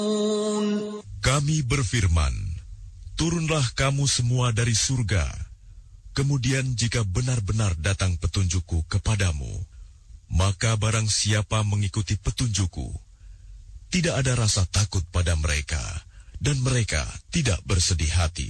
Kami berfirman, turunlah kamu semua dari surga. Kemudian jika benar-benar datang petunjukku kepadamu, maka barang siapa mengikuti petunjukku, tidak ada rasa takut pada mereka, dan mereka tidak bersedih hati.